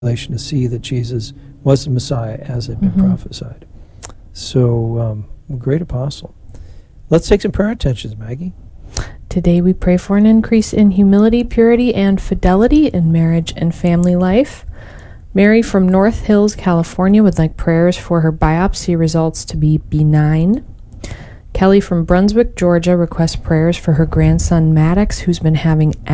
to see that Jesus was the Messiah as had been prophesied. So, great apostle. Let's take some prayer intentions, Maggie. Today we pray for an increase in humility, purity, and fidelity in marriage and family life. Mary from North Hills, California would like prayers for her biopsy results to be benign. Kelly from Brunswick, Georgia requests prayers for her grandson Maddox, who's been having